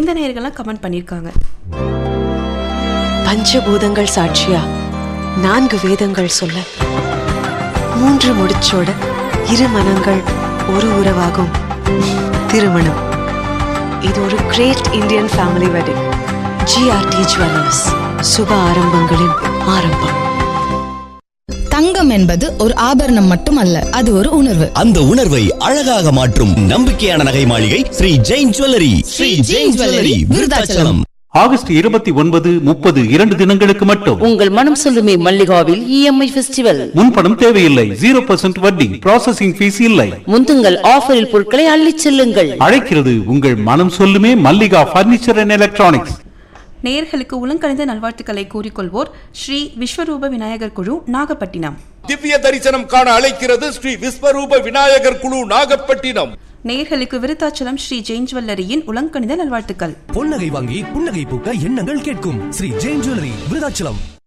இந்த நேயர்கள்லாம் கமெண்ட் பண்ணியிருக்காங்க. பஞ்சபூதங்கள் சாட்சியா 4 வேதங்கள் சொல்ல 3 முடிச்சோட 2 மனங்கள் ஒரு உறவாகும் திருமணம். இது ஒரு great Indian family wedding. GRT jewellers, சுப ஆரம்பங்களின் ஆரம்பம். தங்கம் என்பது ஒரு ஆபரணம் மட்டுமல்ல, அது ஒரு உணர்வு. அந்த உணர்வை அழகாக மாற்றும் நம்பிக்கையான நகை மாளிகை Sri Jain jewellery. Sri Jain jewellery, Virudhachalam. August 29, 30 2 தினங்களுக்கு மட்டும் உங்கள் மனம் சொல்லுமே மல்லிகாவில் EMI ஃபெஸ்டிவல். முன்பணம் தேவையில்லை, 0% வட்டி, ப்ராசஸிங் ஃபீஸ் இல்லை. முந்துங்கள் ஆஃபரில் பொருட்களை அள்ளிச் செல்லுங்கள். அழைக்கிறது உங்கள் மனம் சொல்லுமே மல்லிகா பர்னிச்சர் அண்ட் எலக்ட்ரானிக்ஸ். நேயர்களுக்கு உலங்கணிந்த நல்வாழ்த்துக்களை கூறிக்கொள்வோர் ஸ்ரீ விஸ்வரூப விநாயகர் குழு, நாகப்பட்டினம். திவ்ய தரிசனம் காண அழைக்கிறது ஸ்ரீ விஸ்வரூப விநாயகர் குழு, நாகப்பட்டினம். நேயர்களுக்கு விருத்தாச்சலம் ஸ்ரீ ஜெயின் ஜுவல்லரியின் உலங்கணிந்த நல்வாழ்த்துக்கள். பொன்னகை வாங்கி புன்னகை பூக்க எண்ணங்கள் கேட்கும் ஸ்ரீ ஜெயின் ஜுவல்லரி, விருதாச்சலம்.